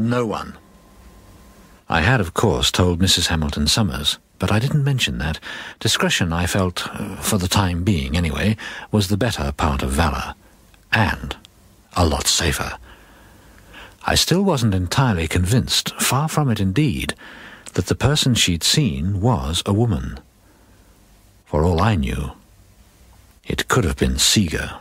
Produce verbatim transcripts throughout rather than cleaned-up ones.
No one. I had, of course, told Missus Hamilton Summers, but I didn't mention that. Discretion, I felt, uh, for the time being anyway, was the better part of valour. And a lot safer. I still wasn't entirely convinced, far from it indeed, that the person she'd seen was a woman. For all I knew, it could have been Seeger.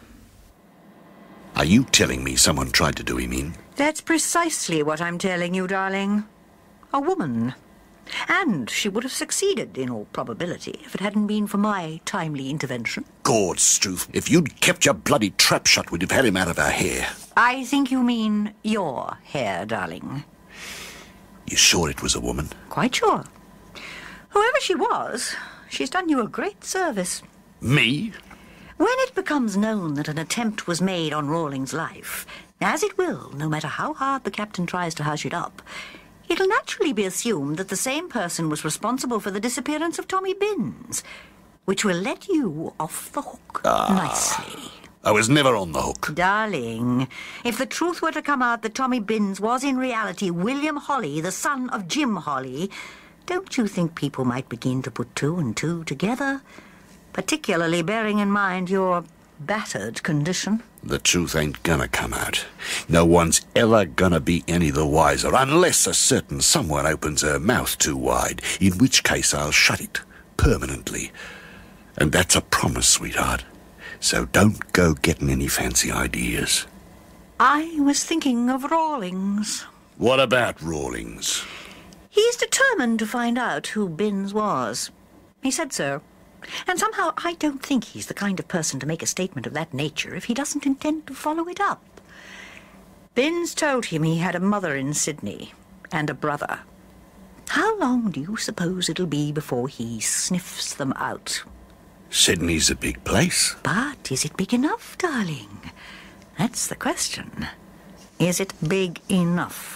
Are you telling me someone tried to do him in? That's precisely what I'm telling you, darling. A woman. And she would have succeeded, in all probability, if it hadn't been for my timely intervention. Gord, Struth, if you'd kept your bloody trap shut, we'd have had him out of our hair. I think you mean your hair, darling. You sure it was a woman? Quite sure. Whoever she was, she's done you a great service. Me? When it becomes known that an attempt was made on Rawlings' life, as it will, no matter how hard the captain tries to hush it up, it'll naturally be assumed that the same person was responsible for the disappearance of Tommy Binns, which will let you off the hook Ah, nicely. I was never on the hook. Darling, if the truth were to come out that Tommy Binns was in reality William Holly, the son of Jim Holly, don't you think people might begin to put two and two together? Particularly bearing in mind your battered condition. The truth ain't gonna come out. No one's ever gonna be any the wiser, unless a certain someone opens her mouth too wide, in which case I'll shut it, permanently. And that's a promise, sweetheart. So don't go getting any fancy ideas. I was thinking of Rawlings. What about Rawlings? He's determined to find out who Binns was. He said so. And somehow I don't think he's the kind of person to make a statement of that nature if he doesn't intend to follow it up. Binns told him he had a mother in Sydney and a brother. How long do you suppose it'll be before he sniffs them out? Sydney's a big place. But is it big enough, darling? That's the question. Is it big enough?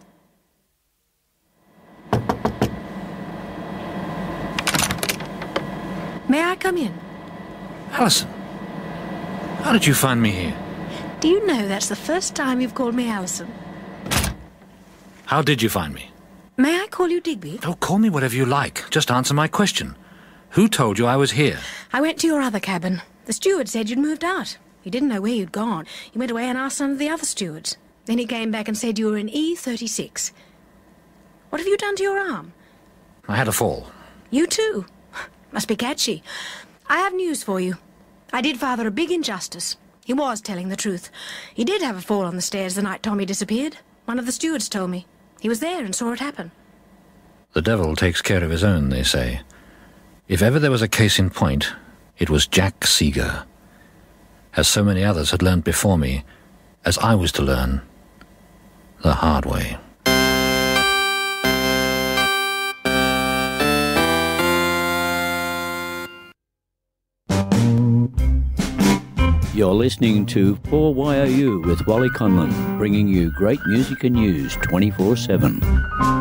May I come in? Alison, how did you find me here? Do you know that's the first time you've called me Alison? How did you find me? May I call you Digby? Oh, call me whatever you like. Just answer my question. Who told you I was here? I went to your other cabin. The steward said you'd moved out. He didn't know where you'd gone. He went away and asked some of the other stewards. Then he came back and said you were in E thirty-six. What have you done to your arm? I had a fall. You too? Must be catchy. I have news for you. I did Father a big injustice. He was telling the truth. He did have a fall on the stairs the night Tommy disappeared. One of the stewards told me. He was there and saw it happen. The devil takes care of his own, they say. If ever there was a case in point, it was Jack Seeger. As so many others had learned before me, as I was to learn, the hard way. You're listening to four Y O U with Wally Conlon, bringing you great music and news twenty-four seven.